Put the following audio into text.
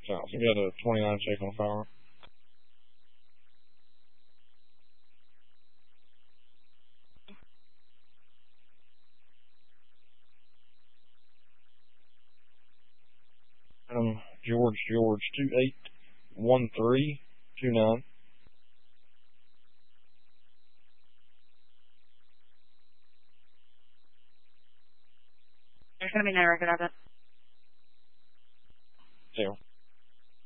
South. We got a 29 shake on fire. George 281329. There's going to be no record of it.